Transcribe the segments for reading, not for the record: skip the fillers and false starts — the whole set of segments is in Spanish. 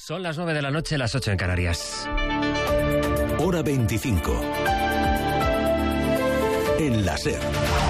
Son las 9 de la noche, las 8 en Canarias. Hora 25. En la SER.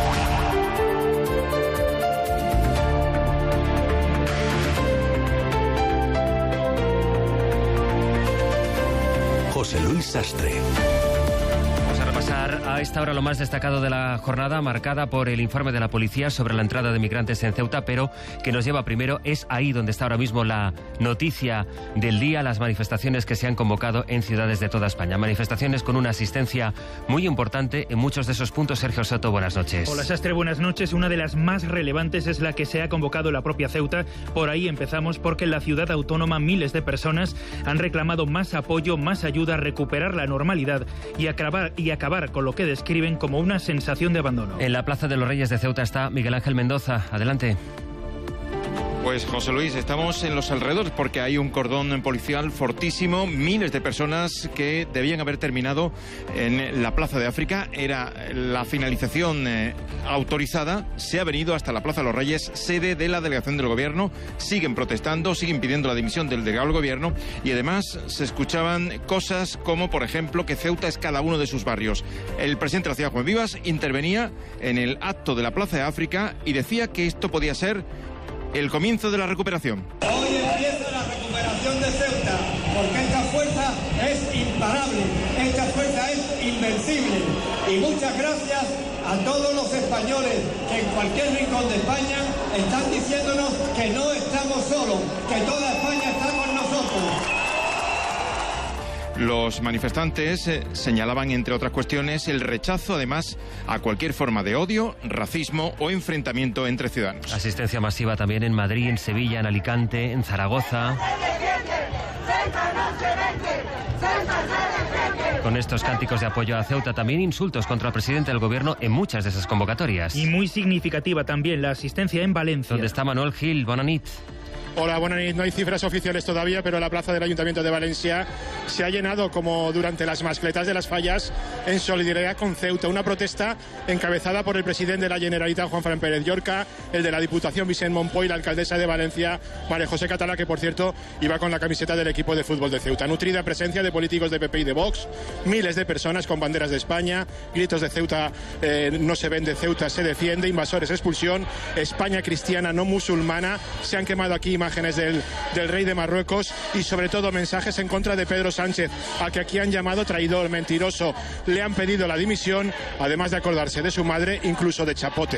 José Luis Sastre. Vamos a repasar a esta hora lo más destacado de la jornada, marcada por el informe de la policía sobre la entrada de migrantes en Ceuta, pero que nos lleva primero, es ahí donde está ahora mismo la noticia del día, las manifestaciones que se han convocado en ciudades de toda España. Manifestaciones con una asistencia muy importante en muchos de esos puntos. Sergio Soto, buenas noches. Hola Sastre, buenas noches. Una de las más relevantes es la que se ha convocado la propia Ceuta. Por ahí empezamos, porque en la ciudad autónoma miles de personas han reclamado más apoyo, más ayuda, recuperar la normalidad y acabar con lo que describen como una sensación de abandono. En la Plaza de los Reyes de Ceuta está Miguel Ángel Mendoza. Adelante. Pues José Luis, estamos en los alrededores porque hay un cordón policial fortísimo, miles de personas que debían haber terminado en la Plaza de África, era la finalización autorizada, se ha venido hasta la Plaza de los Reyes, sede de la delegación del gobierno, siguen protestando, siguen pidiendo la dimisión del delegado del gobierno y además se escuchaban cosas como, por ejemplo, que Ceuta es cada uno de sus barrios. El presidente de la ciudad, Juan Vivas, intervenía en el acto de la Plaza de África y decía que esto podía ser el comienzo de la recuperación. Hoy empieza la recuperación de Ceuta, porque esta fuerza es imparable, esta fuerza es invencible. Y muchas gracias a todos los españoles que en cualquier rincón de España están diciéndonos que no estamos solos, que toda España está con nosotros. Los manifestantes señalaban, entre otras cuestiones, el rechazo, además, a cualquier forma de odio, racismo o enfrentamiento entre ciudadanos. Asistencia masiva también en Madrid, en Sevilla, en Alicante, en Zaragoza. Con estos cánticos de apoyo a Ceuta, también insultos contra el presidente del gobierno en muchas de esas convocatorias. Y muy significativa también la asistencia en Valencia. Donde está Manuel Gil. Bona nit. Hola, buenas noches. No hay cifras oficiales todavía, pero la plaza del Ayuntamiento de Valencia se ha llenado como durante las mascletas de las fallas en solidaridad con Ceuta. Una protesta encabezada por el presidente de la Generalitat, Juan Fran Pérez Llorca, el de la Diputación, Vicent Monpó, y la alcaldesa de Valencia, María José Catalá, que por cierto iba con la camiseta del equipo de fútbol de Ceuta. Nutrida presencia de políticos de PP y de Vox, miles de personas con banderas de España, gritos de Ceuta, no se vende, Ceuta se defiende, invasores, expulsión, España cristiana, no musulmana. Se han quemado aquí imágenes del rey de Marruecos y sobre todo mensajes en contra de Pedro Sánchez, al que aquí han llamado traidor, mentiroso. Le han pedido la dimisión, además de acordarse de su madre, incluso de chapote.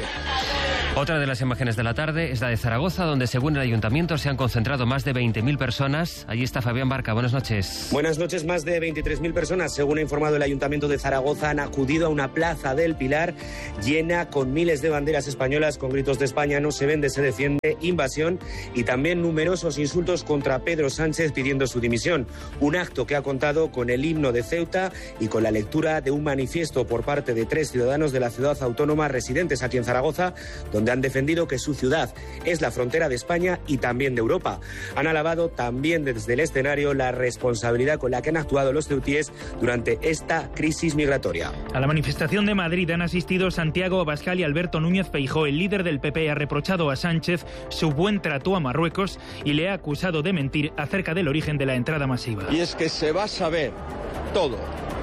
Otra de las imágenes de la tarde es la de Zaragoza, donde según el ayuntamiento se han concentrado más de 20.000 personas. Allí está Fabián Barca. Buenas noches. Buenas noches. Más de 23.000 personas, según ha informado el ayuntamiento de Zaragoza, han acudido a una plaza del Pilar llena con miles de banderas españolas con gritos de España no se vende, se defiende, invasión y también numerosos insultos contra Pedro Sánchez pidiendo su dimisión. Un acto que ha contado con el himno de Ceuta y con la lectura de un manifiesto por parte de 3 ciudadanos de la ciudad autónoma residentes aquí en Zaragoza, donde han defendido que su ciudad es la frontera de España y también de Europa. Han alabado también desde el escenario la responsabilidad con la que han actuado los ceutíes durante esta crisis migratoria. A la manifestación de Madrid han asistido Santiago Abascal y Alberto Núñez Feijóo. El líder del PP ha reprochado a Sánchez su buen trato a Marruecos y le ha acusado de mentir acerca del origen de la entrada masiva. Y es que se va a saber todo.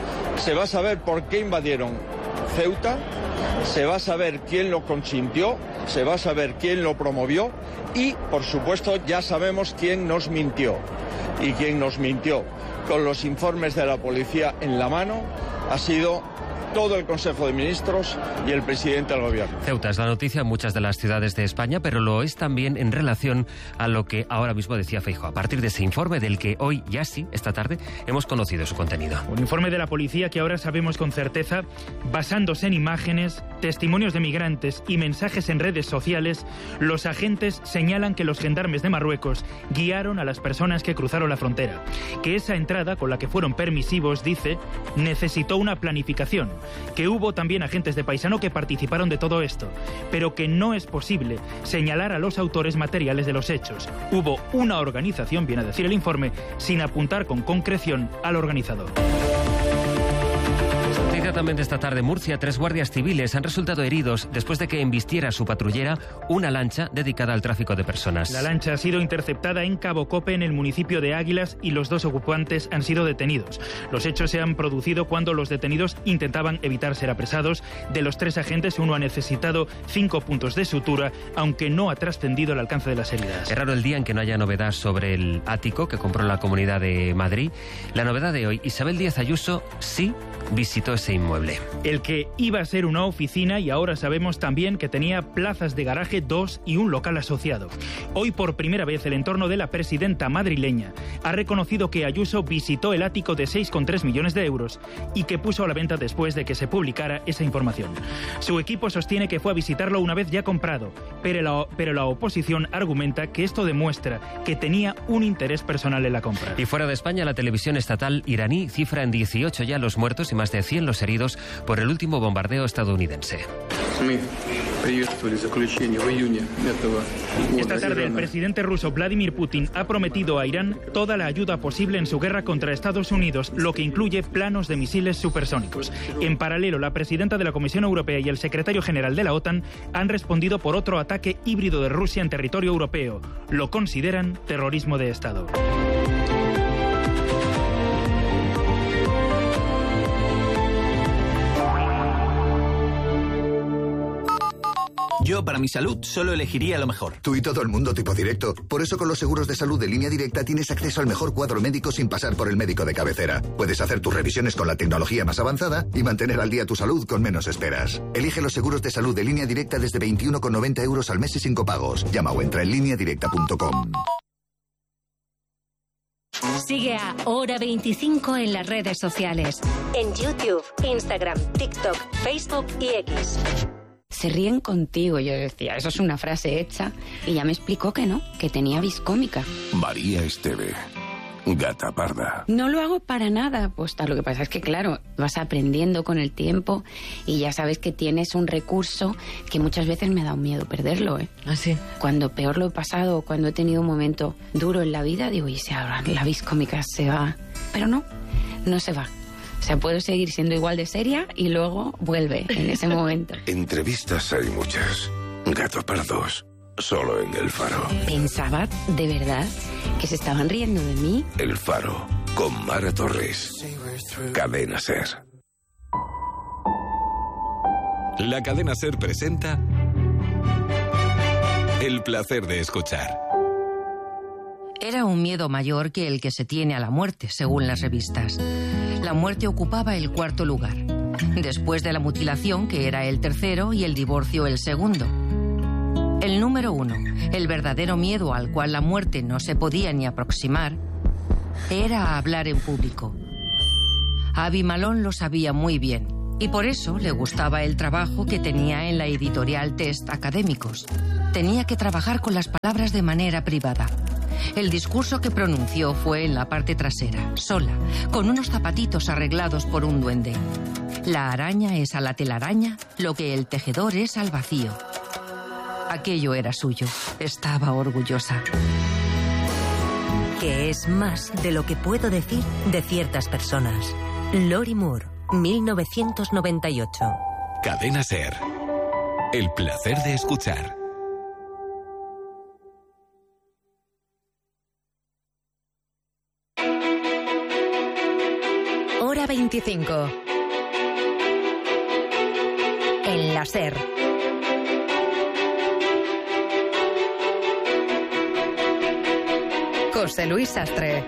Se va a saber por qué invadieron Ceuta, se va a saber quién lo consintió, se va a saber quién lo promovió y, por supuesto, ya sabemos quién nos mintió. Y quien nos mintió con los informes de la policía en la mano ha sido todo el Consejo de Ministros y el presidente del gobierno. Ceuta es la noticia en muchas de las ciudades de España, pero lo es también en relación a lo que ahora mismo decía Feijóo, a partir de ese informe del que hoy, ya sí, esta tarde, hemos conocido su contenido. Un informe de la policía que ahora sabemos con certeza, basándose en imágenes, testimonios de migrantes y mensajes en redes sociales, los agentes señalan que los gendarmes de Marruecos guiaron a las personas que cruzaron la frontera, que esa entrada con la que fueron permisivos, dice, necesitó una planificación, que hubo también agentes de paisano que participaron de todo esto, pero que no es posible señalar a los autores materiales de los hechos. Hubo una organización, viene a decir el informe, sin apuntar con concreción al organizador. también de esta tarde, Murcia, 3 guardias civiles han resultado heridos después de que embistiera su patrullera una lancha dedicada al tráfico de personas. La lancha ha sido interceptada en Cabo Cope, en el municipio de Águilas, y los 2 ocupantes han sido detenidos. Los hechos se han producido cuando los detenidos intentaban evitar ser apresados. De los 3 agentes, uno ha necesitado 5 puntos de sutura, aunque no ha trascendido el alcance de las heridas. Es raro el día en que no haya novedad sobre el ático que compró la Comunidad de Madrid. La novedad de hoy, Isabel Díaz Ayuso sí visitó ese inmueble. El que iba a ser una oficina, y ahora sabemos también que tenía plazas de garaje, 2 y un local asociado. Hoy por primera vez el entorno de la presidenta madrileña ha reconocido que Ayuso visitó el ático de 6,3 millones de euros y que puso a la venta después de que se publicara esa información. Su equipo sostiene que fue a visitarlo una vez ya comprado, pero la oposición argumenta que esto demuestra que tenía un interés personal en la compra. Y fuera de España, la televisión estatal iraní cifra en 18 ya los muertos y más de 100 los heridos por el último bombardeo estadounidense. Esta tarde el presidente ruso Vladimir Putin ha prometido a Irán toda la ayuda posible en su guerra contra Estados Unidos, lo que incluye planos de misiles supersónicos. En paralelo, la presidenta de la Comisión Europea y el secretario general de la OTAN han respondido por otro ataque híbrido de Rusia en territorio europeo. Lo consideran terrorismo de Estado. Yo, para mi salud, solo elegiría lo mejor. Tú y todo el mundo tipo directo. Por eso con los seguros de salud de Línea Directa tienes acceso al mejor cuadro médico sin pasar por el médico de cabecera. Puedes hacer tus revisiones con la tecnología más avanzada y mantener al día tu salud con menos esperas. Elige los seguros de salud de Línea Directa desde 21,90 € al mes y sin copagos. Llama o entra en lineadirecta.com. Sigue a Hora 25 en las redes sociales. En YouTube, Instagram, TikTok, Facebook y X. Se ríen contigo, yo decía, eso es una frase hecha, y ya me explicó que no, que tenía vis cómica. María Esteve, gata parda. No lo hago para nada, pues lo que pasa es que claro, vas aprendiendo con el tiempo y ya sabes que tienes un recurso que muchas veces me ha dado miedo perderlo, ¿eh? ¿Ah, sí? Cuando peor lo he pasado, cuando he tenido un momento duro en la vida, digo, y si ahora la vis cómica se va, pero no se va. O sea, puedo seguir siendo igual de seria y luego vuelve en ese momento. Entrevistas hay muchas. Gatos pardos, solo en El Faro. Pensaba, de verdad, que se estaban riendo de mí. El Faro, con Mara Torres. Cadena SER. La Cadena SER presenta El placer de escuchar. Era un miedo mayor que el que se tiene a la muerte, según las revistas. La muerte ocupaba el 4º lugar, después de la mutilación, que era el 3º, y el divorcio el 2º. El número 1, el verdadero miedo al cual la muerte no se podía ni aproximar, era hablar en público. Abby Malone lo sabía muy bien, y por eso le gustaba el trabajo que tenía en la editorial Test Académicos. Tenía que trabajar con las palabras de manera privada. El discurso que pronunció fue en la parte trasera, sola, con unos zapatitos arreglados por un duende. La araña es a la telaraña lo que el tejedor es al vacío. Aquello era suyo. Estaba orgullosa. Que es más de lo que puedo decir de ciertas personas. Lori Moore, 1998. Cadena SER. El placer de escuchar. Hora 25. En la SER. José Luis Sastre.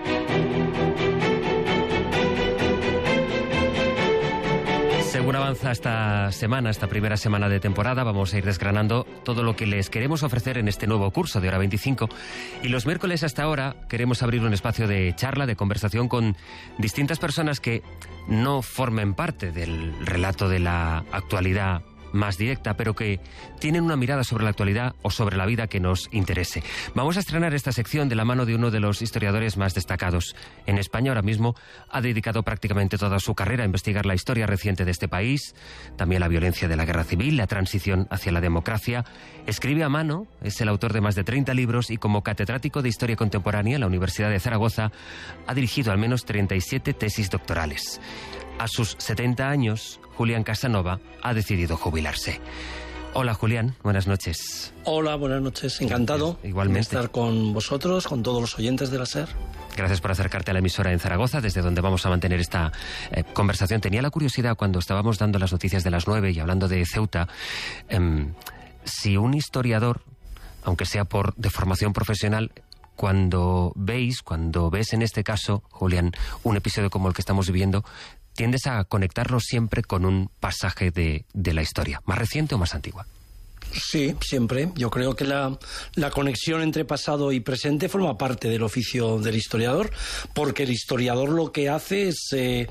Según avanza esta primera semana de temporada, vamos a ir desgranando todo lo que les queremos ofrecer en este nuevo curso de Hora 25. Y los miércoles hasta ahora queremos abrir un espacio de charla, de conversación con distintas personas que no formen parte del relato de la actualidad más directa, pero que tienen una mirada sobre la actualidad o sobre la vida que nos interese. Vamos a estrenar esta sección de la mano de uno de los historiadores más destacados en España. Ahora mismo ha dedicado prácticamente toda su carrera a investigar la historia reciente de este país, también la violencia de la guerra civil, la transición hacia la democracia. Escribe a mano, es el autor de más de 30 libros y como catedrático de Historia Contemporánea en la Universidad de Zaragoza ha dirigido al menos 37 tesis doctorales. A sus 70 años, Julián Casanova ha decidido jubilarse. Hola Julián, buenas noches. Hola, buenas noches. Encantado igualmente de estar con vosotros, con todos los oyentes de la SER. Gracias por acercarte a la emisora en Zaragoza, desde donde vamos a mantener esta conversación. Tenía la curiosidad cuando estábamos dando las noticias de las 9 y hablando de Ceuta, si un historiador, aunque sea de formación profesional, cuando ves en este caso, Julián, un episodio como el que estamos viviendo, tiendes a conectarlo siempre con un pasaje de la historia, más reciente o más antigua. Sí, siempre. Yo creo que la conexión entre pasado y presente forma parte del oficio del historiador, porque el historiador lo que hace es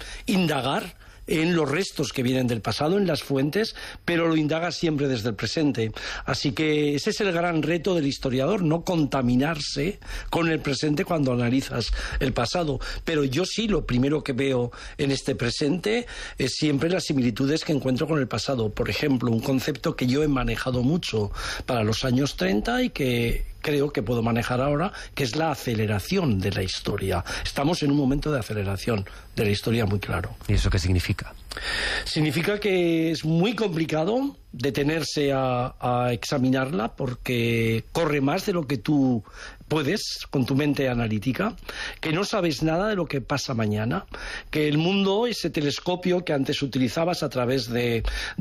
indagar en los restos que vienen del pasado, en las fuentes, pero lo indaga siempre desde el presente. Así que ese es el gran reto del historiador, no contaminarse con el presente cuando analizas el pasado. Pero yo sí, lo primero que veo en este presente es siempre las similitudes que encuentro con el pasado. Por ejemplo, un concepto que yo he manejado mucho para los años 30 y que creo que puedo manejar ahora, que es la aceleración de la historia. Estamos en un momento de aceleración de la historia muy claro. ¿Y eso qué significa? Significa que es muy complicado detenerse a examinarla, porque corre más de lo que tú puedes con tu mente analítica, que no sabes nada de lo que pasa mañana, que el mundo, ese telescopio que antes utilizabas a través de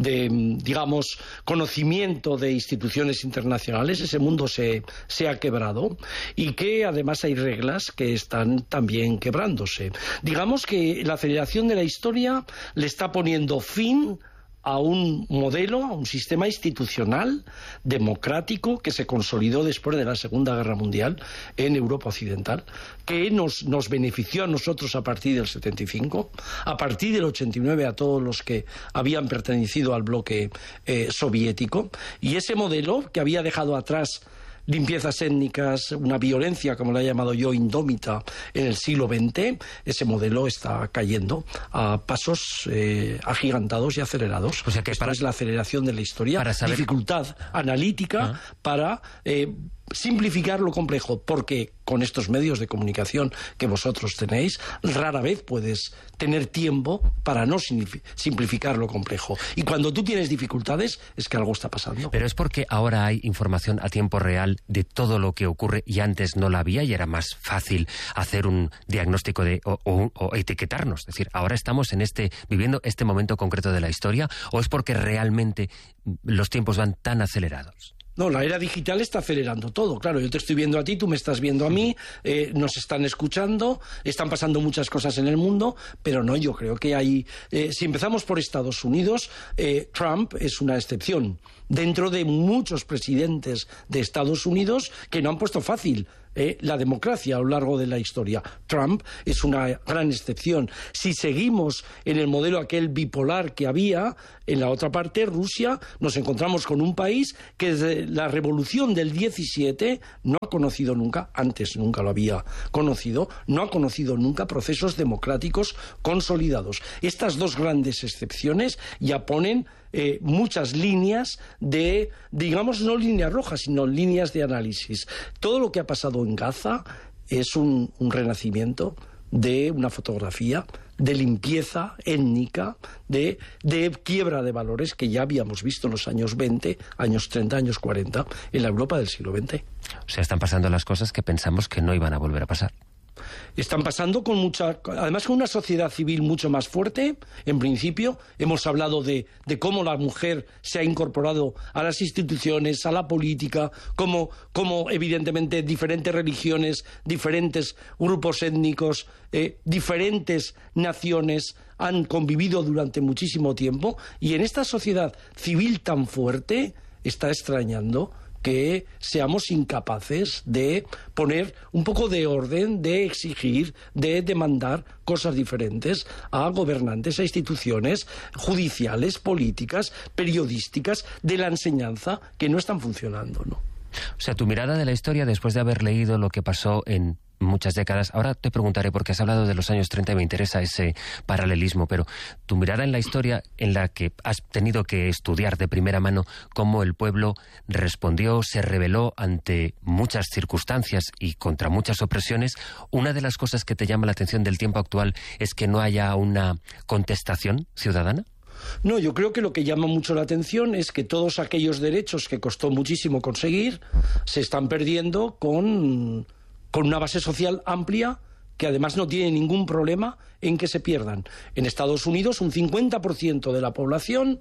digamos, conocimiento de instituciones internacionales, ese mundo se ha quebrado, y que además hay reglas que están también quebrándose. Digamos que la aceleración de la historia le está poniendo fin a un modelo, a un sistema institucional democrático que se consolidó después de la Segunda Guerra Mundial en Europa Occidental, que nos benefició a nosotros a partir del 75, a partir del 89 a todos los que habían pertenecido al bloque soviético, y ese modelo que había dejado atrás limpiezas étnicas, una violencia, como la he llamado yo, indómita en el siglo XX, ese modelo está cayendo a pasos agigantados y acelerados. O sea que esto es la aceleración de la historia, para saber... dificultad analítica para simplificar lo complejo, porque con estos medios de comunicación que vosotros tenéis, rara vez puedes tener tiempo para no simplificar lo complejo. Y cuando tú tienes dificultades, es que algo está pasando. Pero es porque ahora hay información a tiempo real de todo lo que ocurre y antes no la había y era más fácil hacer un diagnóstico o etiquetarnos. Es decir, ahora estamos viviendo este momento concreto de la historia, ¿o es porque realmente los tiempos van tan acelerados? No, la era digital está acelerando todo. Claro, yo te estoy viendo a ti, tú me estás viendo a mí, nos están escuchando, están pasando muchas cosas en el mundo, pero no, yo creo que hay... si empezamos por Estados Unidos, Trump es una excepción dentro de muchos presidentes de Estados Unidos que no han puesto fácil la democracia a lo largo de la historia. Trump es una gran excepción. Si seguimos en el modelo aquel bipolar que había, en la otra parte, Rusia, nos encontramos con un país que desde la revolución del 17 no ha conocido nunca, antes nunca lo había conocido, no ha conocido nunca procesos democráticos consolidados. Estas dos grandes excepciones ya ponen muchas líneas de, digamos, no líneas rojas, sino líneas de análisis. Todo lo que ha pasado en Gaza es un renacimiento de una fotografía de limpieza étnica, de quiebra de valores que ya habíamos visto en los años 20, años 30, años 40, en la Europa del siglo XX. O sea, están pasando las cosas que pensamos que no iban a volver a pasar. Están pasando además con una sociedad civil mucho más fuerte. En principio hemos hablado de cómo la mujer se ha incorporado a las instituciones, a la política, cómo evidentemente diferentes religiones, diferentes grupos étnicos, diferentes naciones han convivido durante muchísimo tiempo, y en esta sociedad civil tan fuerte está extrañando que seamos incapaces de poner un poco de orden, de exigir, de demandar cosas diferentes a gobernantes, a instituciones judiciales, políticas, periodísticas, de la enseñanza, que no están funcionando, ¿no? O sea, tu mirada de la historia, después de haber leído lo que pasó en muchas décadas. Ahora te preguntaré, porque has hablado de los años 30 y me interesa ese paralelismo, pero tu mirada en la historia, en la que has tenido que estudiar de primera mano cómo el pueblo respondió, se rebeló ante muchas circunstancias y contra muchas opresiones, una de las cosas que te llama la atención del tiempo actual es que no haya una contestación ciudadana. No, yo creo que lo que llama mucho la atención es que todos aquellos derechos que costó muchísimo conseguir se están perdiendo con una base social amplia que además no tiene ningún problema en que se pierdan. En Estados Unidos un 50% de la población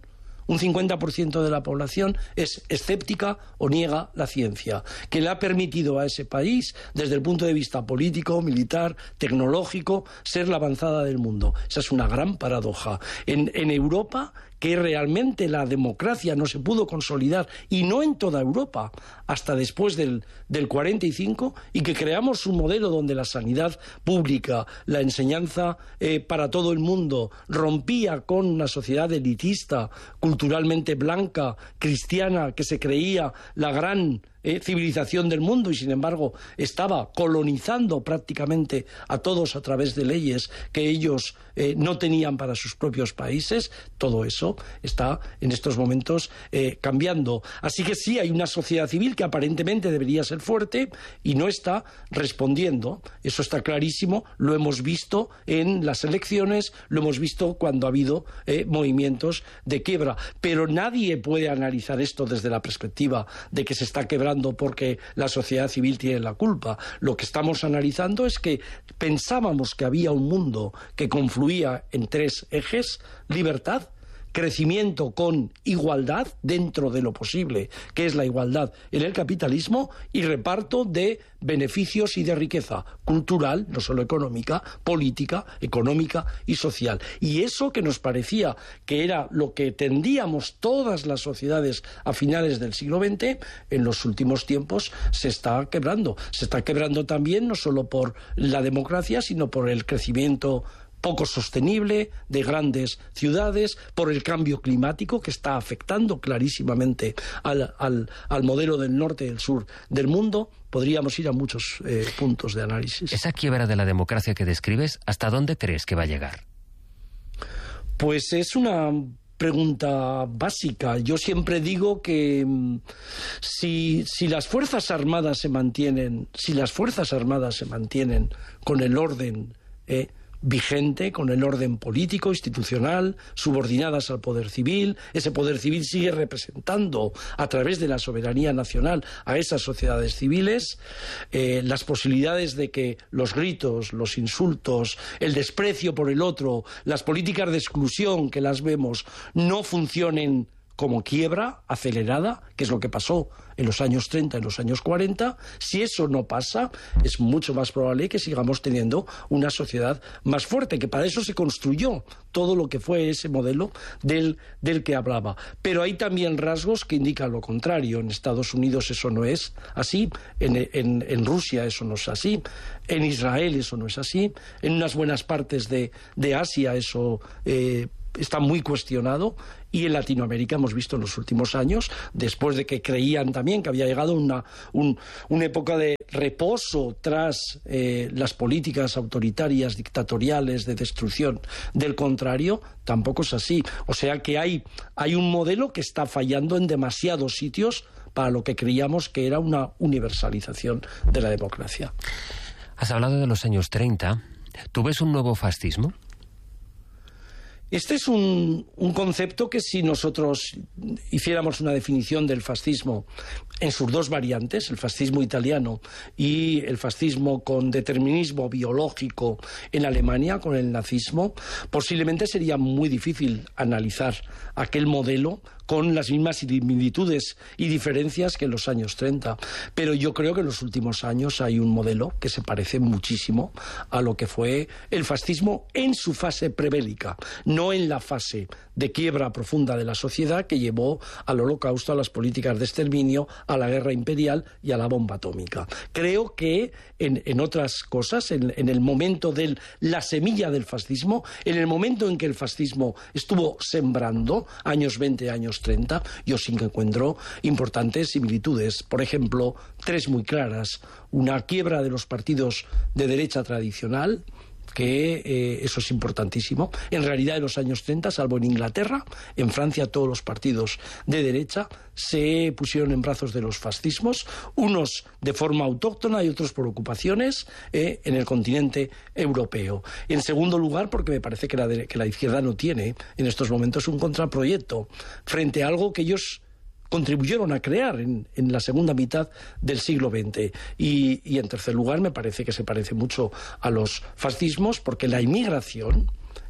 es escéptica o niega la ciencia, que le ha permitido a ese país, desde el punto de vista político, militar, tecnológico, ser la avanzada del mundo. Esa es una gran paradoja. En Europa, que realmente la democracia no se pudo consolidar, y no en toda Europa, hasta después del 45, y que creamos un modelo donde la sanidad pública, la enseñanza para todo el mundo, rompía con una sociedad elitista, culturalmente blanca, cristiana, que se creía la gran civilización del mundo y sin embargo estaba colonizando prácticamente a todos a través de leyes que ellos no tenían para sus propios países. Todo eso está en estos momentos cambiando. Así que sí, hay una sociedad civil que aparentemente debería ser fuerte y no está respondiendo. Eso está clarísimo, lo hemos visto en las elecciones, lo hemos visto cuando ha habido movimientos de quiebra. Pero nadie puede analizar esto desde la perspectiva de que se está quebrando porque la sociedad civil tiene la culpa. Lo que estamos analizando es que pensábamos que había un mundo que confluía en tres ejes: libertad, crecimiento con igualdad dentro de lo posible, que es la igualdad en el capitalismo, y reparto de beneficios y de riqueza cultural, no solo económica, política, económica y social. Y eso que nos parecía que era lo que tendíamos todas las sociedades a finales del siglo XX, en los últimos tiempos se está quebrando. Se está quebrando también no solo por la democracia, sino por el crecimiento poco sostenible de grandes ciudades, por el cambio climático que está afectando clarísimamente al modelo del norte y del sur del mundo. Podríamos ir a muchos puntos de análisis. Esa quiebra de la democracia que describes, ¿hasta dónde crees que va a llegar? Pues es una pregunta básica. Yo siempre digo que si las Fuerzas Armadas se mantienen con el orden vigente, con el orden político, institucional, subordinadas al poder civil, ese poder civil sigue representando a través de la soberanía nacional a esas sociedades civiles, las posibilidades de que los gritos, los insultos, el desprecio por el otro, las políticas de exclusión que las vemos no funcionen como quiebra acelerada, que es lo que pasó en los años 30, en los años 40, si eso no pasa, es mucho más probable que sigamos teniendo una sociedad más fuerte, que para eso se construyó todo lo que fue ese modelo del que hablaba. Pero hay también rasgos que indican lo contrario. En Estados Unidos eso no es así, en Rusia eso no es así, en Israel eso no es así, en unas buenas partes de Asia eso está muy cuestionado, y en Latinoamérica hemos visto en los últimos años, después de que creían también que había llegado una época de reposo tras las políticas autoritarias, dictatoriales, de destrucción del contrario, tampoco es así. O sea que hay un modelo que está fallando en demasiados sitios para lo que creíamos que era una universalización de la democracia. Has hablado de los años 30. ¿Tú ves un nuevo fascismo? Este es un concepto que, si nosotros hiciéramos una definición del fascismo en sus dos variantes, el fascismo italiano y el fascismo con determinismo biológico en Alemania, con el nazismo, posiblemente sería muy difícil analizar aquel modelo con las mismas similitudes y diferencias que en los años 30. Pero yo creo que en los últimos años hay un modelo que se parece muchísimo a lo que fue el fascismo en su fase prebélica, no en la fase de quiebra profunda de la sociedad que llevó al Holocausto, a las políticas de exterminio, a la guerra imperial y a la bomba atómica. Creo que en otras cosas, en el momento de la semilla del fascismo, en el momento en que el fascismo estuvo sembrando, años 20, años 30, yo sí que encuentro importantes similitudes. Por ejemplo, 3 muy claras. Una quiebra de los partidos de derecha tradicional, que eso es importantísimo. En realidad, en los años 30, salvo en Inglaterra, en Francia todos los partidos de derecha se pusieron en brazos de los fascismos, unos de forma autóctona y otros por ocupaciones en el continente europeo. En segundo lugar, porque me parece que la izquierda no tiene en estos momentos un contraproyecto frente a algo que ellos contribuyeron a crear en la segunda mitad del siglo XX. Y en tercer lugar, me parece que se parece mucho a los fascismos, porque la inmigración,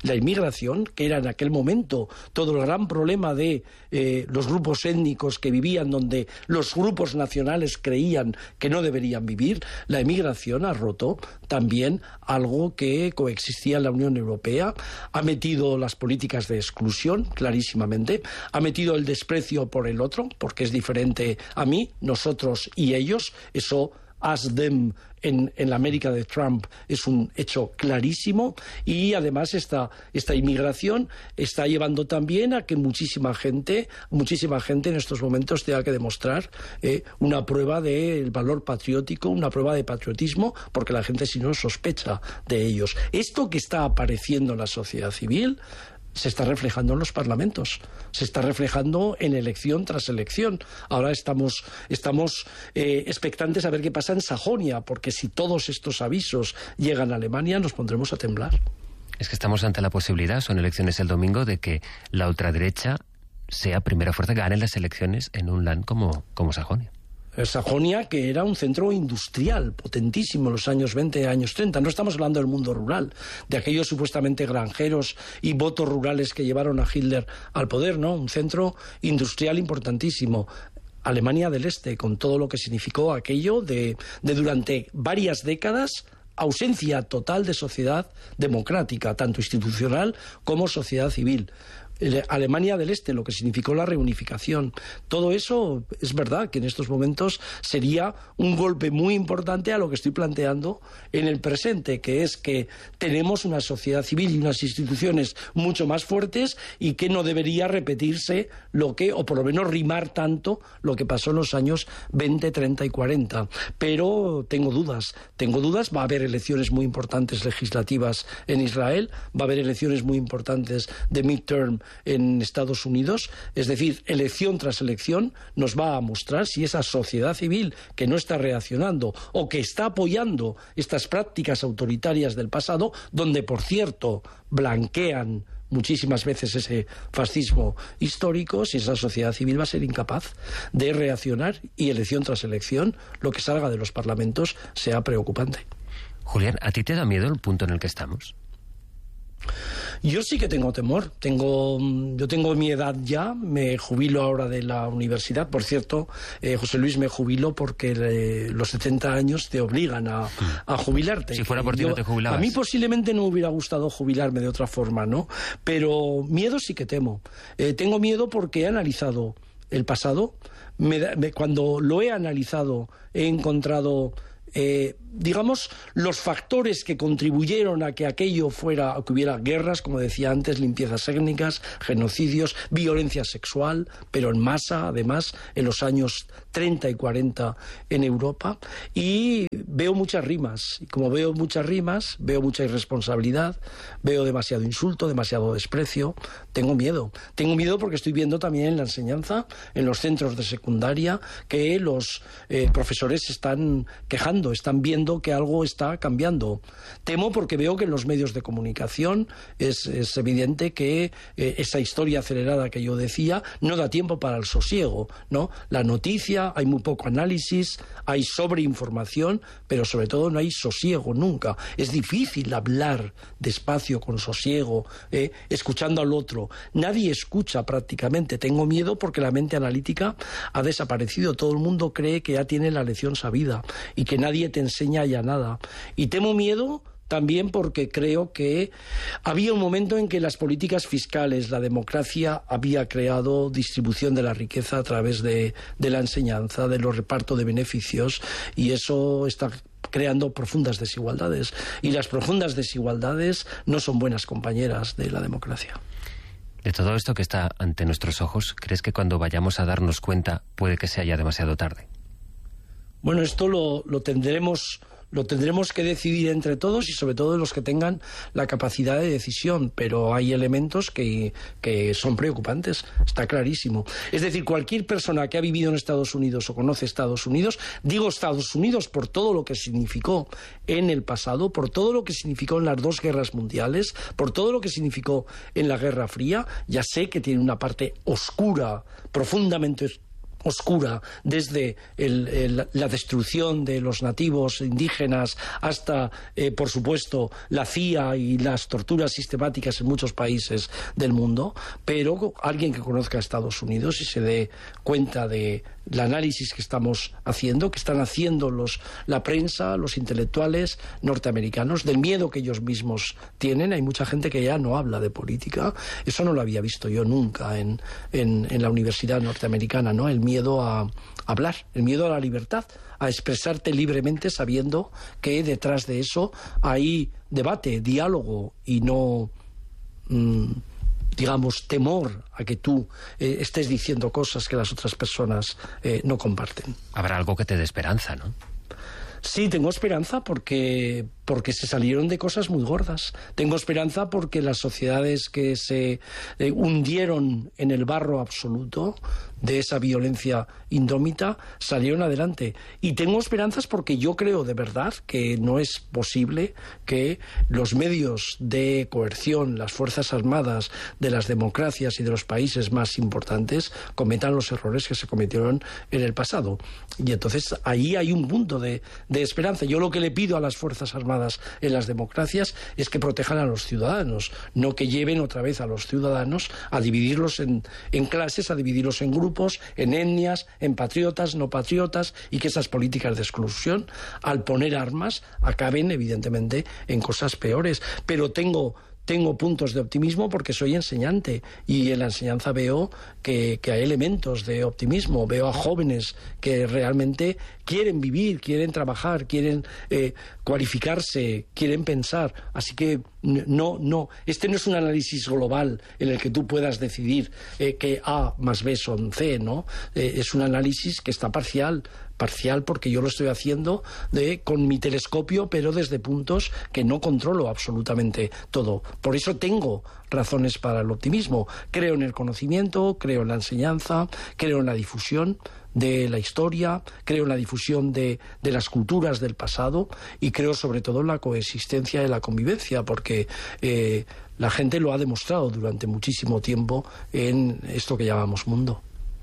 que era en aquel momento todo el gran problema de los grupos étnicos que vivían donde los grupos nacionales creían que no deberían vivir, la inmigración ha roto también algo que coexistía en la Unión Europea, ha metido las políticas de exclusión, clarísimamente, ha metido el desprecio por el otro, porque es diferente a mí, nosotros y ellos, eso as them en la América de Trump es un hecho clarísimo, y además esta inmigración está llevando también a que muchísima gente en estos momentos tenga que demostrar una prueba del valor patriótico, una prueba de patriotismo, porque la gente si no sospecha de ellos. Esto que está apareciendo en la sociedad civil se está reflejando en los parlamentos, se está reflejando en elección tras elección. Ahora estamos expectantes a ver qué pasa en Sajonia, porque si todos estos avisos llegan a Alemania nos pondremos a temblar. Es que estamos ante la posibilidad, son elecciones el domingo, de que la ultraderecha sea primera fuerza, gane las elecciones en un land como Sajonia. Sajonia, que era un centro industrial potentísimo en los años 20, años 30. No estamos hablando del mundo rural, de aquellos supuestamente granjeros y votos rurales que llevaron a Hitler al poder, ¿no? Un centro industrial importantísimo. Alemania del Este, con todo lo que significó aquello de durante varias décadas ausencia total de sociedad democrática, tanto institucional como sociedad civil. Alemania del Este, lo que significó la reunificación. Todo eso es verdad que en estos momentos sería un golpe muy importante a lo que estoy planteando en el presente, que es que tenemos una sociedad civil y unas instituciones mucho más fuertes y que no debería repetirse o por lo menos rimar tanto lo que pasó en los años 20, 30 y 40. Pero tengo dudas, va a haber elecciones muy importantes legislativas en Israel, va a haber elecciones muy importantes de midterm en Estados Unidos, es decir, elección tras elección nos va a mostrar si esa sociedad civil que no está reaccionando o que está apoyando estas prácticas autoritarias del pasado, donde por cierto blanquean muchísimas veces ese fascismo histórico, si esa sociedad civil va a ser incapaz de reaccionar y elección tras elección lo que salga de los parlamentos sea preocupante. Julián, ¿a ti te da miedo el punto en el que estamos? Yo sí que tengo temor. Yo tengo mi edad ya, me jubilo ahora de la universidad. Por cierto, José Luis, me jubilo porque los 70 años te obligan a jubilarte. Si fuera por ti no te jubilabas. A mí posiblemente no me hubiera gustado jubilarme de otra forma, ¿no? Pero miedo sí que temo. Tengo miedo porque he analizado el pasado. Cuando lo he analizado, he encontrado digamos, los factores que contribuyeron a que aquello fuera, a que hubiera guerras, como decía antes, limpiezas étnicas, genocidios, violencia sexual, pero en masa, además, en los años 30 y 40 en Europa, y veo muchas rimas, y como veo muchas rimas, veo mucha irresponsabilidad, veo demasiado insulto, demasiado desprecio, tengo miedo porque estoy viendo también en la enseñanza, en los centros de secundaria, que los profesores se están quejando, están viendo que algo está cambiando. Temo porque veo que en los medios de comunicación es evidente que esa historia acelerada que yo decía no da tiempo para el sosiego, ¿no? La noticia, hay muy poco análisis, hay sobreinformación, pero sobre todo no hay sosiego nunca. Es difícil hablar despacio, con sosiego, escuchando al otro. Nadie escucha prácticamente. Tengo miedo porque la mente analítica ha desaparecido. Todo el mundo cree que ya tiene la lección sabida y que nadie te enseña ya nada. Y temo miedo también porque creo que había un momento en que las políticas fiscales, la democracia había creado distribución de la riqueza a través de la enseñanza, de los repartos de beneficios, y eso está creando profundas desigualdades. Y las profundas desigualdades no son buenas compañeras de la democracia. De todo esto que está ante nuestros ojos, ¿crees que cuando vayamos a darnos cuenta puede que sea ya demasiado tarde? Bueno, esto lo tendremos que decidir entre todos y sobre todo los que tengan la capacidad de decisión, pero hay elementos que son preocupantes, está clarísimo. Es decir, cualquier persona que ha vivido en Estados Unidos o conoce Estados Unidos, digo Estados Unidos por todo lo que significó en el pasado, por todo lo que significó en las 2 guerras mundiales, por todo lo que significó en la Guerra Fría, ya sé que tiene una parte oscura, profundamente oscura, desde la destrucción de los nativos indígenas hasta, por supuesto, la CIA y las torturas sistemáticas en muchos países del mundo, pero alguien que conozca a Estados Unidos y se dé cuenta de el análisis que estamos haciendo, que están haciendo la prensa, los intelectuales norteamericanos, del miedo que ellos mismos tienen. Hay mucha gente que ya no habla de política. Eso no lo había visto yo nunca en la universidad norteamericana, ¿no? El miedo a hablar, el miedo a la libertad, a expresarte libremente sabiendo que detrás de eso hay debate, diálogo y no digamos, temor a que tú estés diciendo cosas que las otras personas no comparten. Habrá algo que te dé esperanza, ¿no? Sí, tengo esperanza porque se salieron de cosas muy gordas. Tengo esperanza porque las sociedades que se hundieron en el barro absoluto de esa violencia indómita salieron adelante. Y tengo esperanzas porque yo creo de verdad que no es posible que los medios de coerción, las fuerzas armadas de las democracias y de los países más importantes cometan los errores que se cometieron en el pasado. Y entonces ahí hay un punto de esperanza. Yo lo que le pido a las fuerzas armadas en las democracias es que protejan a los ciudadanos, no que lleven otra vez a los ciudadanos a dividirlos en clases, a dividirlos en grupos, en etnias, en patriotas, no patriotas, y que esas políticas de exclusión, al poner armas, acaben evidentemente en cosas peores. Pero tengo puntos de optimismo porque soy enseñante y en la enseñanza veo que hay elementos de optimismo. Veo a jóvenes que realmente quieren vivir, quieren trabajar, quieren cualificarse, quieren pensar. Así que este no es un análisis global en el que tú puedas decidir que A más B son C, ¿no? Es un análisis que está parcial porque yo lo estoy haciendo con mi telescopio, pero desde puntos que no controlo absolutamente todo. Por eso tengo razones para el optimismo. Creo en el conocimiento, creo en la enseñanza, creo en la difusión de la historia, creo en la difusión de las culturas del pasado y creo sobre todo en la coexistencia y la convivencia, porque la gente lo ha demostrado durante muchísimo tiempo en esto que llamamos mundo.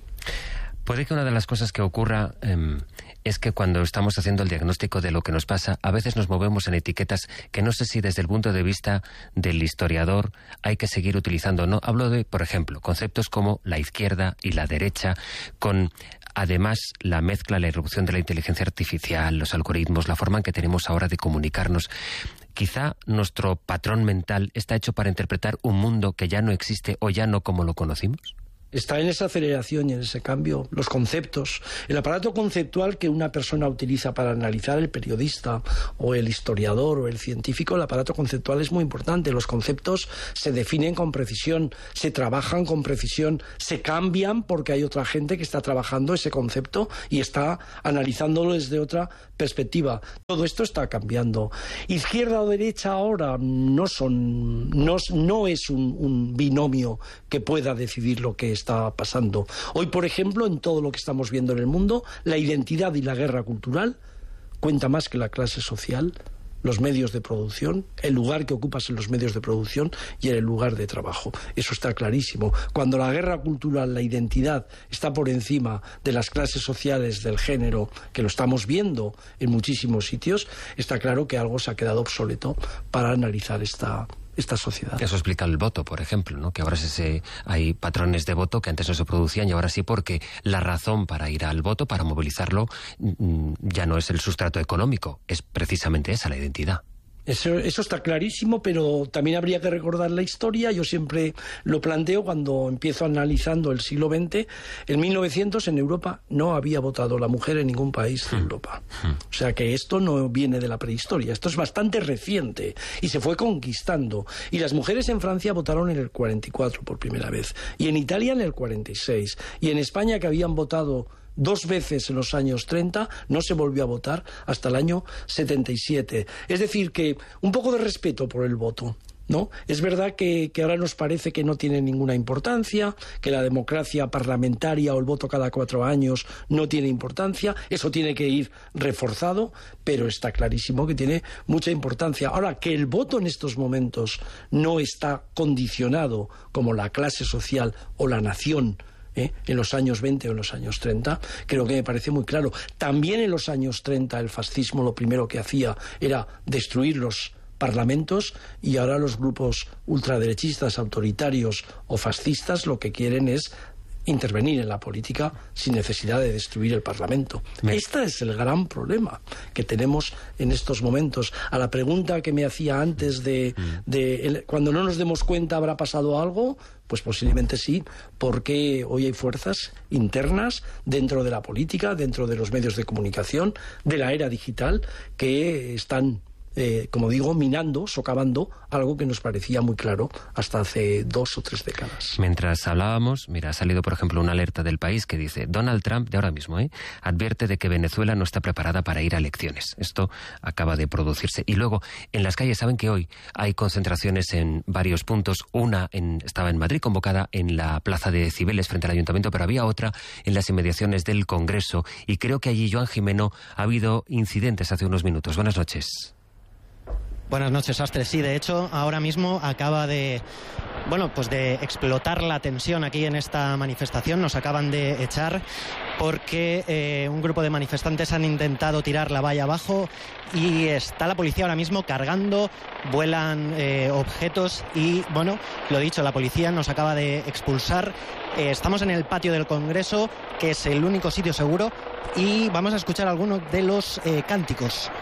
Puede que una de las cosas que ocurra es que cuando estamos haciendo el diagnóstico de lo que nos pasa, a veces nos movemos en etiquetas que no sé si desde el punto de vista del historiador hay que seguir utilizando o no. Hablo de, por ejemplo, conceptos como la izquierda y la derecha, con además la mezcla, la irrupción de la inteligencia artificial, los algoritmos, la forma en que tenemos ahora de comunicarnos. Quizá nuestro patrón mental está hecho para interpretar un mundo que ya no existe o ya no como lo conocimos. Está en esa aceleración y en ese cambio. Los conceptos, el aparato conceptual que una persona utiliza para analizar, el periodista o el historiador o el científico, el aparato conceptual es muy importante. Los conceptos se definen con precisión, se trabajan con precisión, se cambian porque hay otra gente que está trabajando ese concepto y está analizándolo desde otra perspectiva. Todo esto está cambiando. Izquierda o derecha ahora no es un binomio que pueda decidir lo que está pasando. Hoy, por ejemplo, en todo lo que estamos viendo en el mundo, la identidad y la guerra cultural cuenta más que la clase social, los medios de producción, el lugar que ocupas en los medios de producción y en el lugar de trabajo. Eso está clarísimo. Cuando la guerra cultural, la identidad, está por encima de las clases sociales, del género, que lo estamos viendo en muchísimos sitios, está claro que algo se ha quedado obsoleto para analizar esta sociedad. Eso explica el voto, por ejemplo, ¿no? Que ahora hay patrones de voto que antes no se producían y ahora sí, porque la razón para ir al voto, para movilizarlo, ya no es el sustrato económico, es precisamente esa, la identidad. Eso está clarísimo, pero también habría que recordar la historia. Yo siempre lo planteo cuando empiezo analizando el siglo XX. En 1900 en Europa no había votado la mujer en ningún país de Europa. O sea que esto no viene de la prehistoria, esto es bastante reciente y se fue conquistando. Y las mujeres en Francia votaron en el 44 por primera vez, y en Italia en el 46, y en España, que habían votado 2 veces en los años 30, no se volvió a votar hasta el año 77. Es decir, que un poco de respeto por el voto, ¿no? Es verdad que ahora nos parece que no tiene ninguna importancia, que la democracia parlamentaria o el voto cada 4 años no tiene importancia. Eso tiene que ir reforzado, pero está clarísimo que tiene mucha importancia. Ahora, que el voto en estos momentos no está condicionado como la clase social o la nación en los años 20 o en los años 30, creo que me parece muy claro. También en los años 30 el fascismo lo primero que hacía era destruir los parlamentos, y ahora los grupos ultraderechistas, autoritarios o fascistas lo que quieren es intervenir en la política sin necesidad de destruir el Parlamento. Este es el gran problema que tenemos en estos momentos. A la pregunta que me hacía antes de cuando no nos demos cuenta habrá pasado algo, pues posiblemente sí, porque hoy hay fuerzas internas dentro de la política, dentro de los medios de comunicación, de la era digital, que están como digo, minando, socavando algo que nos parecía muy claro hasta hace 2 o 3 décadas. Mientras hablábamos, mira, ha salido por ejemplo una alerta del País que dice: Donald Trump, de ahora mismo, advierte de que Venezuela no está preparada para ir a elecciones. Esto acaba de producirse. Y luego, en las calles, saben que hoy hay concentraciones en varios puntos. Una estaba en Madrid, convocada en la Plaza de Cibeles frente al Ayuntamiento, pero había otra en las inmediaciones del Congreso. Y creo que allí, Joan Jimeno, ha habido incidentes hace unos minutos. Buenas noches. Buenas noches, Sastre. Sí, de hecho, ahora mismo acaba de explotar la tensión aquí en esta manifestación. Nos acaban de echar porque un grupo de manifestantes han intentado tirar la valla abajo y está la policía ahora mismo cargando, vuelan objetos y, bueno, lo dicho, la policía nos acaba de expulsar. Estamos en el patio del Congreso, que es el único sitio seguro, y vamos a escuchar algunos de los cánticos.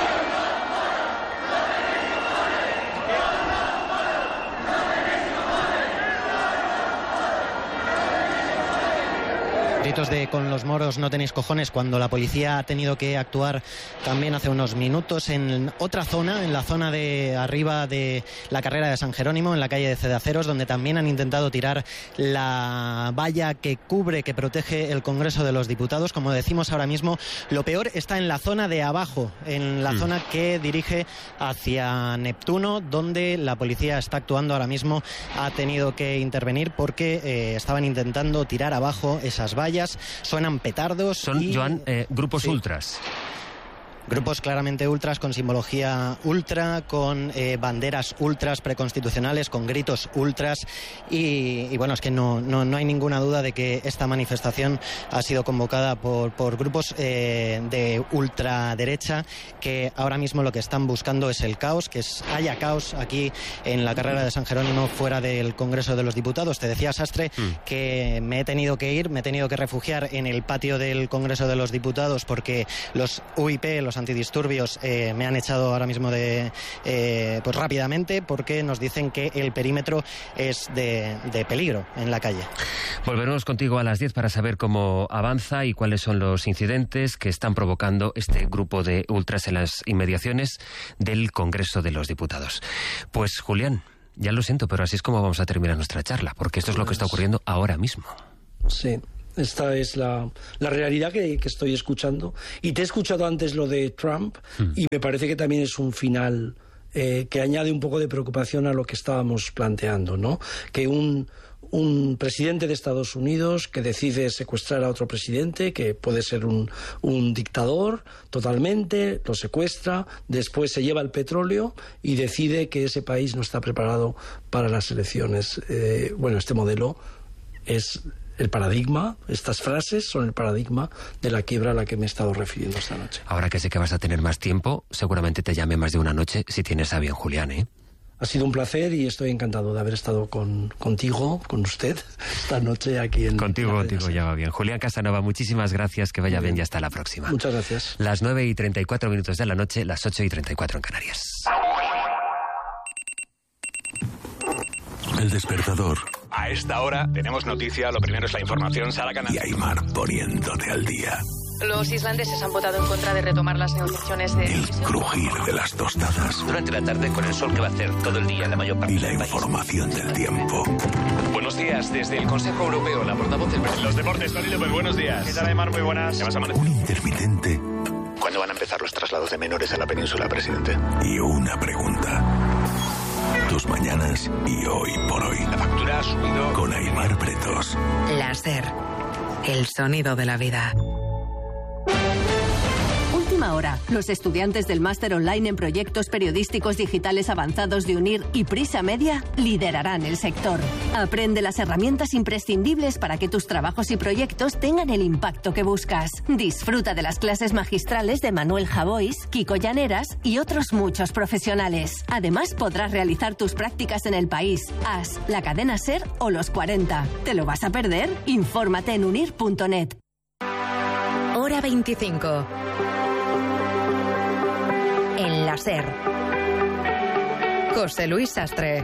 Gritos de "con los moros no tenéis cojones", cuando la policía ha tenido que actuar también hace unos minutos en otra zona, en la zona de arriba de la carrera de San Jerónimo, en la calle de Cedaceros, donde también han intentado tirar la valla que cubre, que protege el Congreso de los Diputados. Como decimos ahora mismo, lo peor está en la zona de abajo, en la zona que dirige hacia Neptuno, donde la policía está actuando ahora mismo. Ha tenido que intervenir porque estaban intentando tirar abajo esas vallas. Suenan petardos. Son, Joan, grupos ultras. Grupos claramente ultras, con simbología ultra, con banderas ultras preconstitucionales, con gritos ultras y bueno, es que no hay ninguna duda de que esta manifestación ha sido convocada por grupos de ultraderecha, que ahora mismo lo que están buscando es el caos, que haya caos aquí en la carrera de San Jerónimo, fuera del Congreso de los Diputados. Te decía, Sastre, que me he tenido que refugiar en el patio del Congreso de los Diputados porque los UIP, los antidisturbios, me han echado ahora mismo pues rápidamente, porque nos dicen que el perímetro es de peligro en la calle. Volveremos contigo a las 10 para saber cómo avanza y cuáles son los incidentes que están provocando este grupo de ultras en las inmediaciones del Congreso de los Diputados. Pues, Julián, ya lo siento, pero así es como vamos a terminar nuestra charla, porque esto es lo que está ocurriendo ahora mismo. Sí. Esta es la realidad que estoy escuchando. Y te he escuchado antes lo de Trump, y me parece que también es un final que añade un poco de preocupación a lo que estábamos planteando, ¿no? Que un presidente de Estados Unidos que decide secuestrar a otro presidente, que puede ser un dictador totalmente, lo secuestra, después se lleva el petróleo y decide que ese país no está preparado para las elecciones. Este modelo es el paradigma, estas frases son el paradigma de la quiebra a la que me he estado refiriendo esta noche. Ahora que sé que vas a tener más tiempo, seguramente te llame más de una noche, si tienes a bien, Julián, ¿eh? Ha sido un placer y estoy encantado de haber estado contigo, con usted, esta noche aquí en... Contigo ya va bien. Julián Casanova, muchísimas gracias, que vaya bien y hasta la próxima. Muchas gracias. Las 9:34 de la noche, las 8:34 en Canarias. El despertador. A esta hora tenemos noticia, lo primero es la información, Sara Canal. Y Aimar poniéndote al día. Los islandeses han votado en contra de retomar las negociaciones de... El crujir de las tostadas. Durante la tarde con el sol que va a hacer todo el día en la mayor parte y del la país. Información del tiempo. Buenos días, desde el Consejo Europeo, la portavoz del... Los deportes, Tony López, buenos días. ¿Qué tal, Aimar? Muy buenas. ¿Qué vas a amanecer? Un intermitente. ¿Cuándo van a empezar los traslados de menores a la península, presidente? Y una pregunta. Tus mañanas y hoy por hoy. La factura ha subido. Con Aimar Pretos. La SER, el sonido de la vida. Última hora. Los estudiantes del máster online en proyectos periodísticos digitales avanzados de UNIR y Prisa Media liderarán el sector. Aprende las herramientas imprescindibles para que tus trabajos y proyectos tengan el impacto que buscas. Disfruta de las clases magistrales de Manuel Javois, Kiko Llaneras y otros muchos profesionales. Además, podrás realizar tus prácticas en el país, AS, la cadena SER o los 40. ¿Te lo vas a perder? Infórmate en unir.net. Hora 25. En la SER. José Luis Sastre.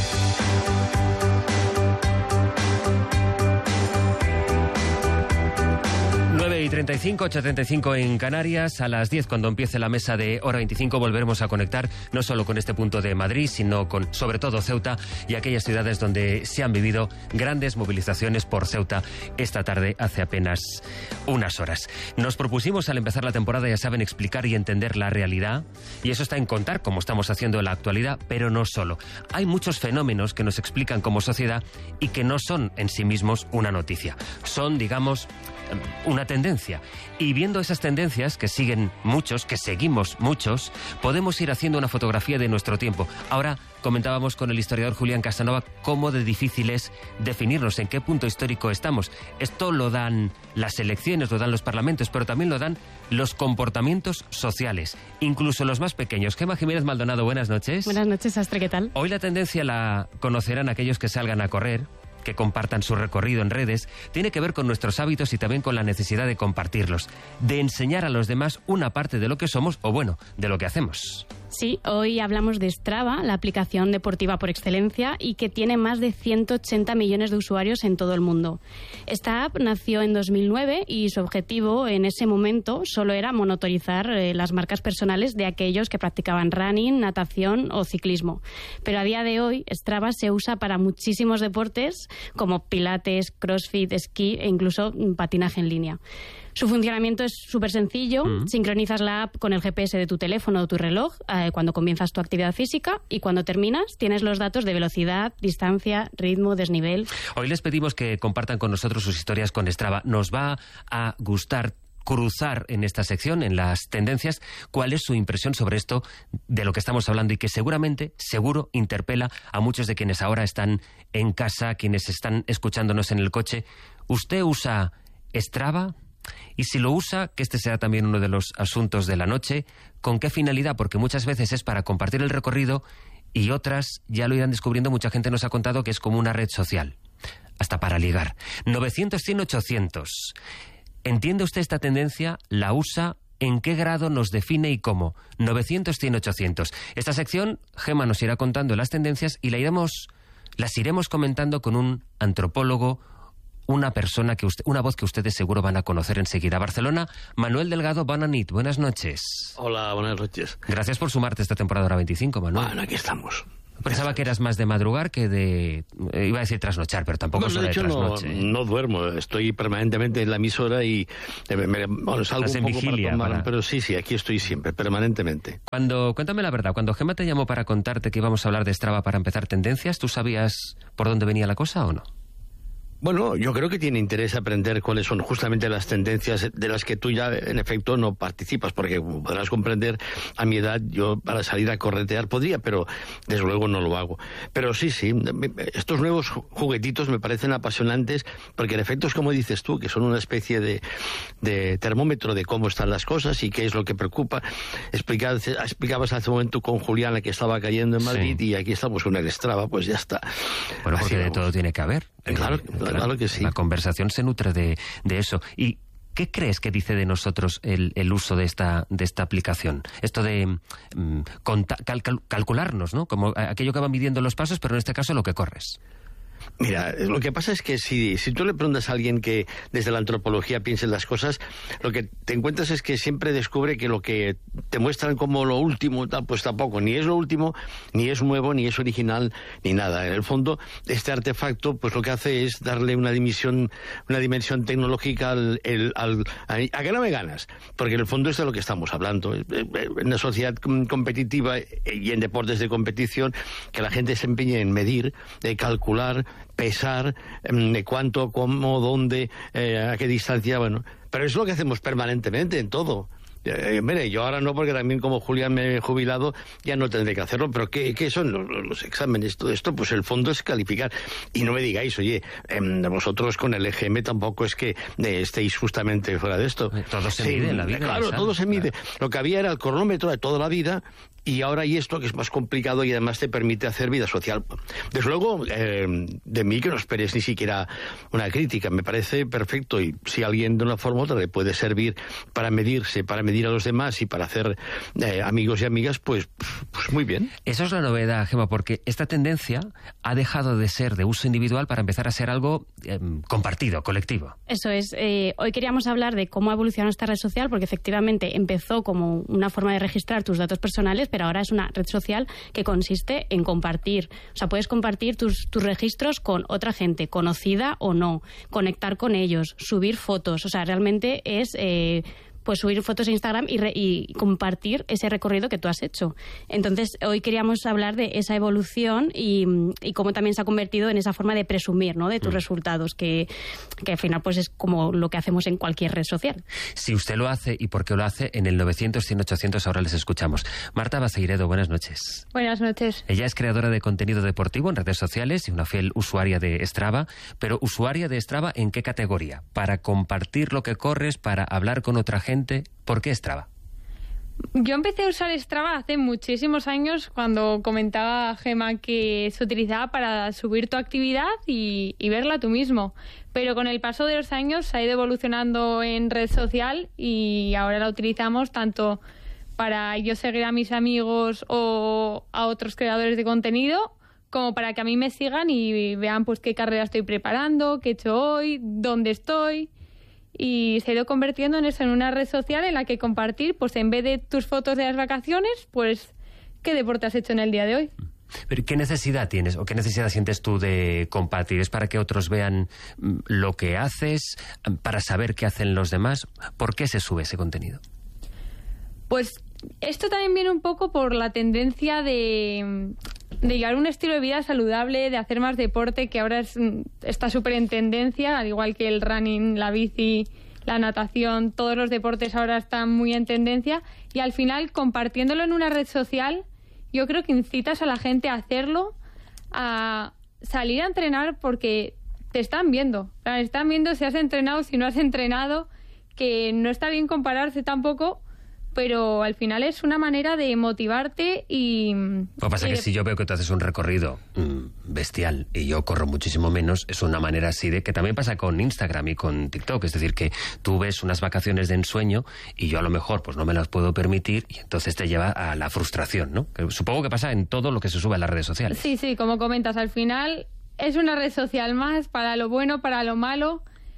9:35, 8:35 en Canarias. A las 10, cuando empiece la mesa de Hora 25, volveremos a conectar no solo con este punto de Madrid, sino con, sobre todo, Ceuta y aquellas ciudades donde se han vivido grandes movilizaciones por Ceuta esta tarde, hace apenas unas horas. Nos propusimos al empezar la temporada, ya saben, explicar y entender la realidad, y eso está en contar, como estamos haciendo en la actualidad, pero no solo. Hay muchos fenómenos que nos explican como sociedad y que no son en sí mismos una noticia. Son, digamos, una tendencia. Y viendo esas tendencias, que siguen muchos, que seguimos muchos, podemos ir haciendo una fotografía de nuestro tiempo. Ahora comentábamos con el historiador Julián Casanova cómo de difícil es definirnos en qué punto histórico estamos. Esto lo dan las elecciones, lo dan los parlamentos, pero también lo dan los comportamientos sociales, incluso los más pequeños. Gemma Jiménez Maldonado, buenas noches. Buenas noches, Astre, ¿qué tal? Hoy la tendencia la conocerán aquellos que salgan a correr, que compartan su recorrido en redes. Tiene que ver con nuestros hábitos y también con la necesidad de compartirlos, de enseñar a los demás una parte de lo que somos, o bueno, de lo que hacemos. Sí, hoy hablamos de Strava, la aplicación deportiva por excelencia y que tiene más de 180 millones de usuarios en todo el mundo. Esta app nació en 2009 y su objetivo en ese momento solo era monitorizar las marcas personales de aquellos que practicaban running, natación o ciclismo. Pero a día de hoy Strava se usa para muchísimos deportes como pilates, crossfit, esquí e incluso patinaje en línea. Su funcionamiento es súper sencillo. Sincronizas la app con el GPS de tu teléfono o tu reloj cuando comienzas tu actividad física, y cuando terminas tienes los datos de velocidad, distancia, ritmo, desnivel. Hoy les pedimos que compartan con nosotros sus historias con Strava. Nos va a gustar cruzar en esta sección, en las tendencias, cuál es su impresión sobre esto de lo que estamos hablando y que seguro interpela a muchos de quienes ahora están en casa, quienes están escuchándonos en el coche. ¿Usted usa Strava? Y si lo usa, que este será también uno de los asuntos de la noche, ¿con qué finalidad? Porque muchas veces es para compartir el recorrido y otras, ya lo irán descubriendo, mucha gente nos ha contado que es como una red social, hasta para ligar. 900-100-800. ¿Entiende usted esta tendencia? ¿La usa? ¿En qué grado nos define y cómo? 900-100-800. Esta sección, Gemma nos irá contando las tendencias y las iremos comentando con un antropólogo, una persona una voz que ustedes seguro van a conocer enseguida. Barcelona, Manuel Delgado, bona nit, buenas noches. Hola, buenas noches. Gracias por sumarte esta temporada Hora 25, Manuel. Bueno, aquí estamos. Pensaba que eras más de madrugar que de... iba a decir trasnochar, pero tampoco no, solo de trasnoche. No duermo, estoy permanentemente en la emisora y salgo un poco vigilia, pero sí, aquí estoy siempre, permanentemente. Cuéntame la verdad, cuando Gemma te llamó para contarte que íbamos a hablar de Strava para empezar tendencias, ¿tú sabías por dónde venía la cosa o no? Bueno, yo creo que tiene interés aprender cuáles son justamente las tendencias de las que tú ya, en efecto, no participas, porque podrás comprender, a mi edad, yo para salir a corretear podría, pero desde luego no lo hago. Pero sí, estos nuevos juguetitos me parecen apasionantes, porque en efecto es como dices tú, que son una especie de termómetro de cómo están las cosas y qué es lo que preocupa. Explicabas hace un momento con Julián que estaba cayendo en Madrid, sí. Y aquí estamos con el Strava, pues ya está. Bueno, porque de todo tiene que haber. Claro que sí. La conversación se nutre de eso. Y ¿Qué crees que dice de nosotros el uso de esta aplicación? Esto de calcularnos, ¿no? Como aquello que va midiendo los pasos, pero en este caso lo que corres. Mira, lo que pasa es que si tú le preguntas a alguien que desde la antropología piense en las cosas, lo que te encuentras es que siempre descubre que lo que te muestran como lo último, pues tampoco, ni es lo último, ni es nuevo, ni es original, ni nada. En el fondo, este artefacto, pues lo que hace es darle una dimensión tecnológica a que no me ganas, porque en el fondo es de lo que estamos hablando. En una sociedad competitiva y en deportes de competición, que la gente se empeñe en medir, calcular, pesar, de cuánto, cómo, dónde, a qué distancia, bueno. Pero es lo que hacemos permanentemente en todo. Mire, yo ahora no, porque también como Julián me he jubilado, ya no tendré que hacerlo, pero ¿qué son los exámenes? Todo esto, pues el fondo es calificar. Y no me digáis, oye, vosotros con el EGM tampoco es que estéis justamente fuera de esto. Todo se mide en la vida. Claro, todo se mide. Claro. Lo que había era el cronómetro de toda la vida, y ahora hay esto que es más complicado y además te permite hacer vida social. Desde luego, de mí que no esperes ni siquiera una crítica. Me parece perfecto, y si alguien de una forma u otra le puede servir para medirse, para medir a los demás y para hacer amigos y amigas, pues muy bien. Eso es la novedad, Gemma, porque esta tendencia ha dejado de ser de uso individual para empezar a ser algo compartido, colectivo. Eso es. Hoy queríamos hablar de cómo ha evolucionado esta red social, porque efectivamente empezó como una forma de registrar tus datos personales, pero ahora es una red social que consiste en compartir. O sea, puedes compartir tus registros con otra gente, conocida o no, conectar con ellos, subir fotos. O sea, realmente es pues subir fotos a Instagram y compartir ese recorrido que tú has hecho. Entonces, hoy queríamos hablar de esa evolución y cómo también se ha convertido en esa forma de presumir, ¿no?, de tus resultados, que al final pues es como lo que hacemos en cualquier red social. Si usted lo hace y por qué lo hace, en el 900-100-800 ahora les escuchamos. Marta Baceiredo, buenas noches. Buenas noches. Ella es creadora de contenido deportivo en redes sociales y una fiel usuaria de Strava, pero ¿usuaria de Strava en qué categoría? ¿Para compartir lo que corres, para hablar con otra gente? ¿Por qué Strava? Yo empecé a usar Strava hace muchísimos años, cuando comentaba a Gemma que se utilizaba para subir tu actividad y verla tú mismo. Pero con el paso de los años se ha ido evolucionando en red social y ahora la utilizamos tanto para yo seguir a mis amigos o a otros creadores de contenido, como para que a mí me sigan y vean pues qué carrera estoy preparando, qué he hecho hoy, dónde estoy. Y se ha ido convirtiendo en eso, en una red social en la que compartir, pues en vez de tus fotos de las vacaciones, pues qué deporte has hecho en el día de hoy. ¿Pero qué necesidad tienes o qué necesidad sientes tú de compartir? ¿Es para que otros vean lo que haces, para saber qué hacen los demás? ¿Por qué se sube ese contenido? Pues esto también viene un poco por la tendencia de llevar un estilo de vida saludable, de hacer más deporte, que ahora está súper en tendencia, al igual que el running, la bici, la natación, todos los deportes ahora están muy en tendencia, y al final, compartiéndolo en una red social, yo creo que incitas a la gente a hacerlo, a salir a entrenar, porque te están viendo si has entrenado, si no has entrenado, que no está bien compararse tampoco, pero al final es una manera de motivarte y... Lo que pasa es que si yo veo que tú haces un recorrido bestial y yo corro muchísimo menos, es una manera así de... Que también pasa con Instagram y con TikTok, es decir, que tú ves unas vacaciones de ensueño y yo a lo mejor pues no me las puedo permitir y entonces te lleva a la frustración, ¿no? Que supongo que pasa en todo lo que se sube a las redes sociales. Sí, como comentas, al final es una red social más, para lo bueno, para lo malo...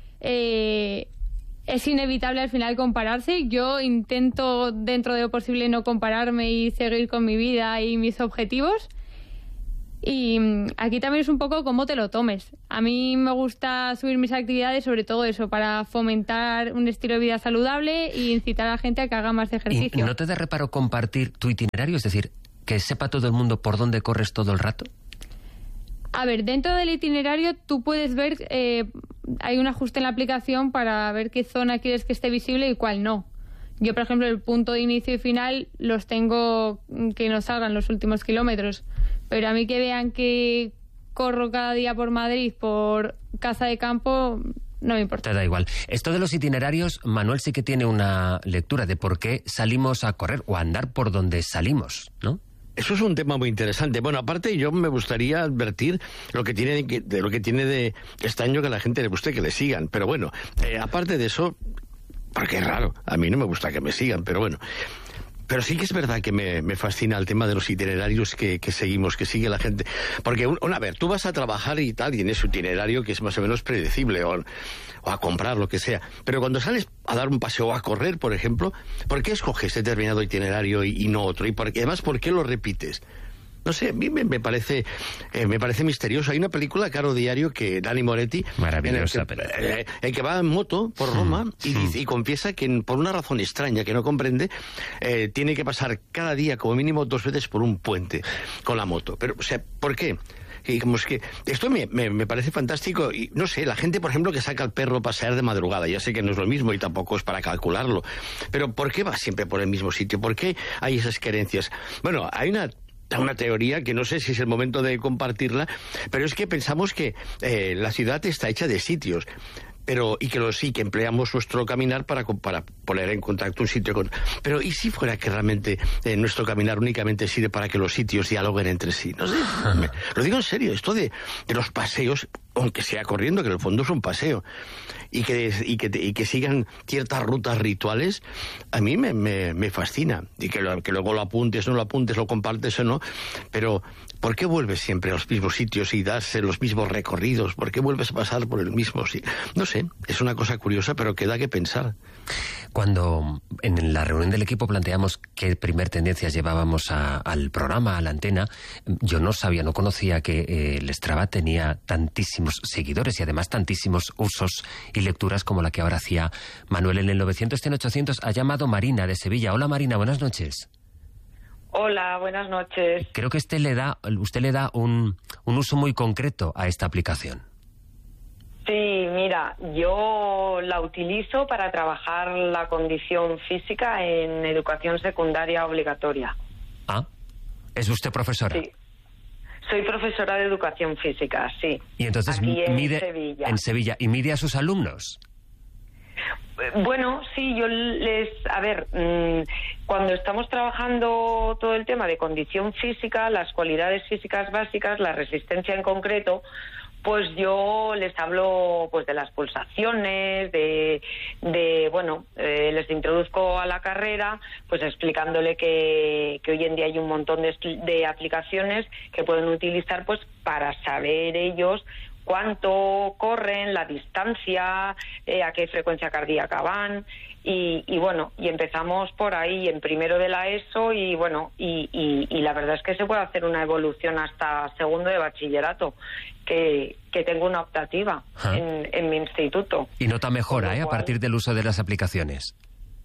Es inevitable al final compararse. Yo intento, dentro de lo posible, no compararme y seguir con mi vida y mis objetivos. Y aquí también es un poco cómo te lo tomes. A mí me gusta subir mis actividades, sobre todo eso, para fomentar un estilo de vida saludable e incitar a la gente a que haga más ejercicio. ¿Y no te da reparo compartir tu itinerario? Es decir, que sepa todo el mundo por dónde corres todo el rato. A ver, dentro del itinerario tú puedes ver, hay un ajuste en la aplicación para ver qué zona quieres que esté visible y cuál no. Yo, por ejemplo, el punto de inicio y final los tengo que no salgan los últimos kilómetros, pero a mí que vean que corro cada día por Madrid, por Casa de Campo, no me importa. Te da igual. Esto de los itinerarios, Manuel sí que tiene una lectura de por qué salimos a correr o a andar por donde salimos, ¿no? Eso es un tema muy interesante. Bueno, aparte yo me gustaría advertir lo que tiene de extraño que a la gente le guste que le sigan. Pero bueno, aparte de eso, porque es raro. A mí no me gusta que me sigan, pero bueno. Pero sí que es verdad que me fascina el tema de los itinerarios que seguimos, que sigue la gente. Porque, a ver, tú vas a trabajar y tal, y en ese itinerario que es más o menos predecible, o a comprar, lo que sea. Pero cuando sales a dar un paseo o a correr, por ejemplo, ¿por qué escoges determinado itinerario y no otro? Y además, ¿por qué lo repites? No sé, a mí me parece misterioso. Hay una película, Caro Diario, que Dani Moretti, maravillosa el que va en moto por Roma y confiesa que por una razón extraña que no comprende, tiene que pasar cada día como mínimo 2 veces por un puente con la moto. Pero, o sea, ¿por qué? Y como es que esto me parece fantástico. Y no sé, la gente, por ejemplo, que saca al perro a pasear de madrugada, ya sé que no es lo mismo y tampoco es para calcularlo, pero ¿por qué va siempre por el mismo sitio? ¿Por qué hay esas querencias? Bueno, hay una teoría que no sé si es el momento de compartirla, pero es que pensamos que la ciudad está hecha de sitios, y que empleamos nuestro caminar para poner en contacto un sitio con... Pero ¿y si fuera que realmente nuestro caminar únicamente sirve para que los sitios dialoguen entre sí? No sé, lo digo en serio, esto de los paseos, aunque sea corriendo, que en el fondo es un paseo, y que sigan ciertas rutas rituales, a mí me fascina. Y que luego lo apuntes, no lo apuntes, lo compartes o no, pero ¿por qué vuelves siempre a los mismos sitios y das los mismos recorridos? ¿Por qué vuelves a pasar por el mismo sitio? No sé, es una cosa curiosa, pero que da que pensar. Cuando en la reunión del equipo planteamos qué primer tendencias llevábamos al programa, a la antena, yo no conocía que el Strava tenía tantísimos seguidores y además tantísimos usos y lecturas como la que ahora hacía Manuel. En el 900-100-800 ha llamado Marina de Sevilla. Hola Marina, buenas noches. Hola, buenas noches. Creo que usted le da un uso muy concreto a esta aplicación. Sí, mira, yo la utilizo para trabajar la condición física en educación secundaria obligatoria. Ah, ¿es usted profesora? Sí, soy profesora de educación física, sí. Y entonces aquí mide Sevilla. En Sevilla, ¿y mide a sus alumnos? Bueno, sí, cuando estamos trabajando todo el tema de condición física, las cualidades físicas básicas, la resistencia en concreto, pues yo les hablo pues de las pulsaciones, les introduzco a la carrera, pues explicándole que hoy en día hay un montón de aplicaciones que pueden utilizar pues para saber ellos cuánto corren, la distancia, a qué frecuencia cardíaca van, y empezamos por ahí en primero de la ESO y la verdad es que se puede hacer una evolución hasta segundo de bachillerato, que tengo una optativa en mi instituto. Y nota mejora, a partir del uso de las aplicaciones.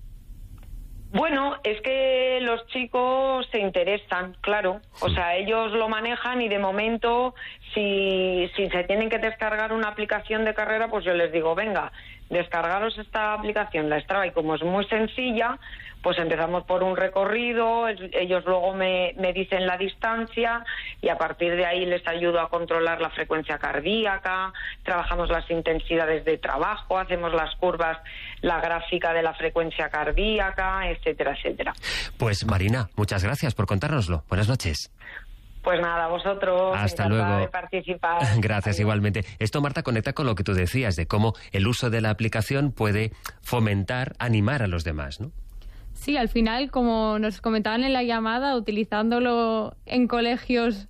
Bueno, es que los chicos se interesan, claro. O sea, ellos lo manejan y de momento, si se tienen que descargar una aplicación de carrera, pues yo les digo, venga, descargaros esta aplicación, la Strava, y como es muy sencilla, pues empezamos por un recorrido, ellos luego me dicen la distancia y a partir de ahí les ayudo a controlar la frecuencia cardíaca, trabajamos las intensidades de trabajo, hacemos las curvas, la gráfica de la frecuencia cardíaca, etcétera, etcétera. Pues Marina, muchas gracias por contárnoslo. Buenas noches. Pues nada, vosotros. Hasta encantada luego. de participar. Gracias, igualmente. Esto, Marta, conecta con lo que tú decías, de cómo el uso de la aplicación puede fomentar, animar a los demás, ¿no? Sí, al final, como nos comentaban en la llamada, utilizándolo en colegios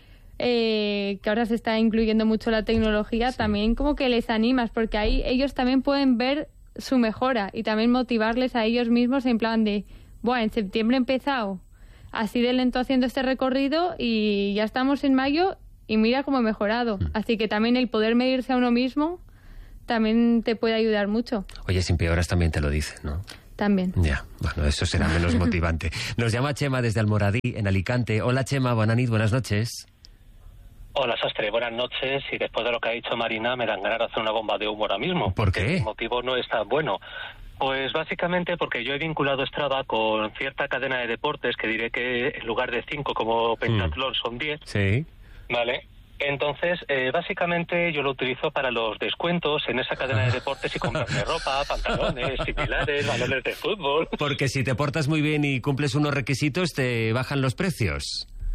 que ahora se está incluyendo mucho la tecnología, también como que les animas, porque ahí ellos también pueden ver su mejora y también motivarles a ellos mismos en plan de, bueno, en septiembre he empezado así de lento haciendo este recorrido y ya estamos en mayo y mira cómo he mejorado. Así que también el poder medirse a uno mismo también te puede ayudar mucho. Oye, si empeoras también te lo dicen, ¿no? También. Ya, bueno, eso será menos motivante. Nos llama Chema desde Almoradí, en Alicante. Hola Chema, buenas noches. Hola Sastre, buenas noches. Y después de lo que ha dicho Marina, me dan ganas de hacer una bomba de humo ahora mismo. ¿Por qué? El motivo no es tan bueno. Pues básicamente porque yo he vinculado Strava con cierta cadena de deportes, que diré que en lugar de 5 como pentatlón son 10. Sí. Vale. Entonces, básicamente yo lo utilizo para los descuentos en esa cadena de deportes y comprarme ropa, pantalones similares, balones de fútbol. Porque si te portas muy bien y cumples unos requisitos, te bajan los precios.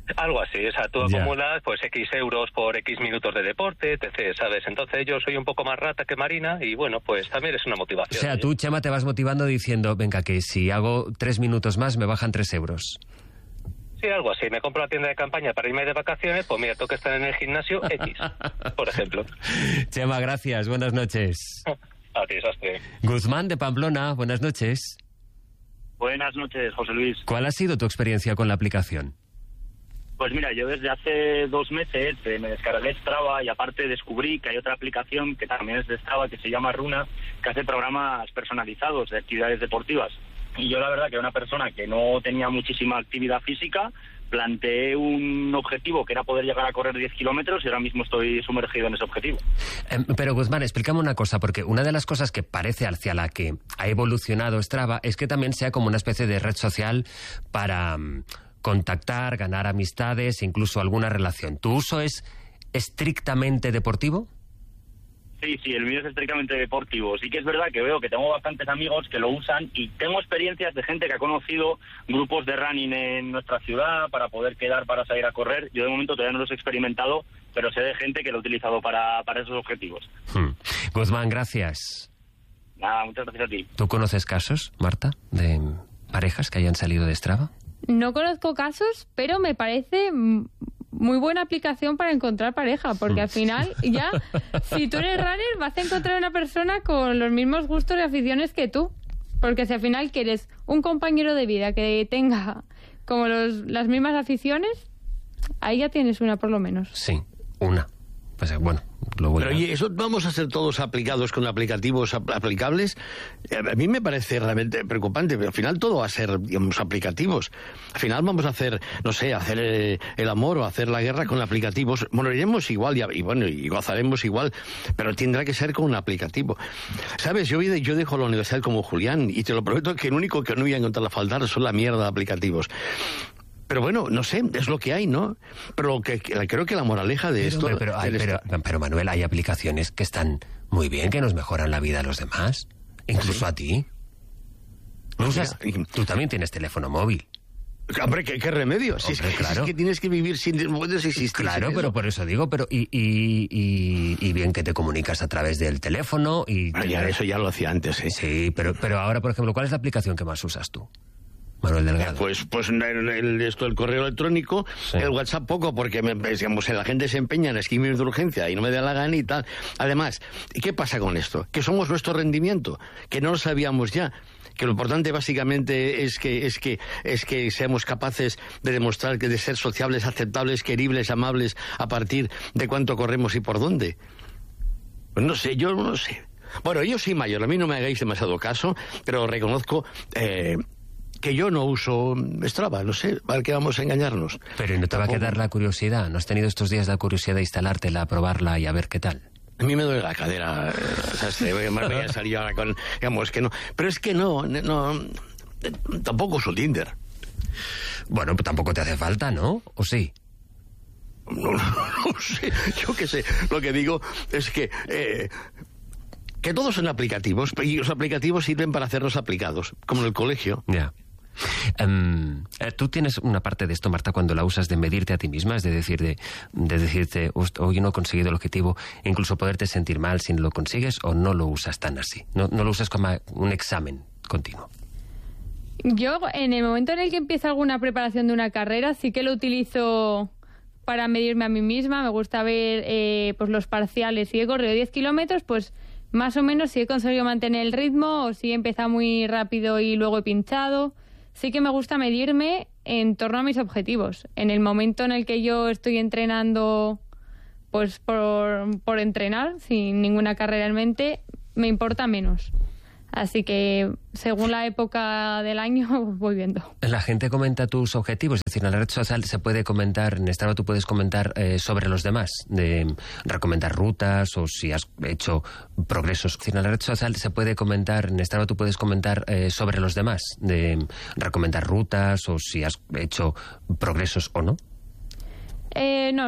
Algo así, o sea, tú acumulas pues X euros por X minutos de deporte, etc., ¿sabes? Entonces yo soy un poco más rata que Marina y bueno, pues también es una motivación. O sea, tú, Chema, te vas motivando diciendo, venga, que si hago 3 minutos más me bajan 3 euros. Sí, algo así. Me compro la tienda de campaña para irme de vacaciones, pues mira, tengo que estar en el gimnasio X, por ejemplo. Chema, gracias. Buenas noches. A ti, Sastre. Guzmán de Pamplona, buenas noches. Buenas noches, José Luis. ¿Cuál ha sido tu experiencia con la aplicación? Pues mira, yo desde hace 2 meses me descargué Strava y aparte descubrí que hay otra aplicación que también es de Strava, que se llama Runa, que hace programas personalizados de actividades deportivas. Y yo la verdad que era una persona que no tenía muchísima actividad física, planteé un objetivo que era poder llegar a correr 10 kilómetros y ahora mismo estoy sumergido en ese objetivo. Pero Guzmán, explícame una cosa, porque una de las cosas que parece hacia la que ha evolucionado Strava es que también sea como una especie de red social para contactar, ganar amistades, incluso alguna relación. ¿Tu uso es estrictamente deportivo? Sí, el mío es estrictamente deportivo. Sí que es verdad que veo que tengo bastantes amigos que lo usan y tengo experiencias de gente que ha conocido grupos de running en nuestra ciudad para poder quedar para salir a correr. Yo de momento todavía no los he experimentado, pero sé de gente que lo ha utilizado para esos objetivos. Guzmán, gracias. Nada, muchas gracias a ti. ¿Tú conoces casos, Marta, de parejas que hayan salido de Strava? No conozco casos, pero me parece muy buena aplicación para encontrar pareja, porque al final ya, si tú eres runner, vas a encontrar una persona con los mismos gustos y aficiones que tú, porque si al final quieres un compañero de vida que tenga como las mismas aficiones, ahí ya tienes una por lo menos. Sí, una. Pues bueno, lo voy a... Pero oye, ¿eso vamos a ser todos aplicados con aplicativos aplicables? A mí me parece realmente preocupante, pero al final todo va a ser, digamos, aplicativos. Al final vamos a hacer, no sé, hacer el amor o hacer la guerra con aplicativos. Moriremos igual y gozaremos igual, pero tendrá que ser con un aplicativo. ¿Sabes? Yo dejo la universidad como Julián y te lo prometo que el único que no voy a encontrar a faltar son la mierda de aplicativos. Pero bueno, no sé, es lo que hay, ¿no? Pero creo que la moraleja de esto... Pero Manuel, hay aplicaciones que están muy bien, que nos mejoran la vida a los demás. Incluso a ti. Tú también tienes teléfono móvil. Hombre, ¿qué remedio? Si Hombre, claro. Es que tienes que vivir sin... Puedes existir. Claro, pero por eso digo, y bien que te comunicas a través del teléfono y... Eso ya lo hacía antes, ¿eh? Sí, pero ahora, por ejemplo, ¿cuál es la aplicación que más usas tú, Manuel Delgado? Pues el correo electrónico, sí. El WhatsApp poco, porque digamos, la gente se empeña en escribir de urgencia y no me da la gana y tal. Además, ¿qué pasa con esto? Que somos nuestro rendimiento, que no lo sabíamos ya. Que lo importante básicamente es que seamos capaces de demostrar que de ser sociables, aceptables, queribles, amables a partir de cuánto corremos y por dónde. Pues no sé, yo no sé. Bueno, yo soy mayor, a mí no me hagáis demasiado caso, pero reconozco que yo no uso Strava, no sé, ¿para qué vamos a engañarnos? Pero ¿no te va a quedar la curiosidad? ¿No has tenido estos días la curiosidad de instalártela, probarla y a ver qué tal? A mí me duele la cadera, me voy a salir ahora con... Digamos que no. Pero es que no tampoco uso Tinder. Bueno, pues tampoco te hace falta, ¿no? ¿O sí? No sé, yo qué sé. Lo que digo es que todos son aplicativos, y los aplicativos sirven para hacerlos aplicados, como en el colegio. Ya. Tú tienes una parte de esto, Marta, cuando la usas de medirte a ti misma, es de decirte, hoy no he conseguido el objetivo, e incluso poderte sentir mal si no lo consigues, o no lo usas tan así, no lo usas como un examen continuo. Yo, en el momento en el que empiezo alguna preparación de una carrera, sí que lo utilizo para medirme a mí misma. Me gusta ver pues los parciales. Si he corrido 10 kilómetros, pues más o menos si he conseguido mantener el ritmo, o si he empezado muy rápido y luego he pinchado. Sí que me gusta medirme en torno a mis objetivos. En el momento en el que yo estoy entrenando, pues por entrenar, sin ninguna carrera en mente, me importa menos. Así que, según la época del año, voy viendo. La gente comenta tus objetivos, es decir, en la red social se puede comentar, en Strava tú puedes comentar sobre los demás, de recomendar rutas o si has hecho progresos. Es decir, en la red social se puede comentar, en Strava tú puedes comentar sobre los demás, de recomendar rutas o si has hecho progresos o no. No.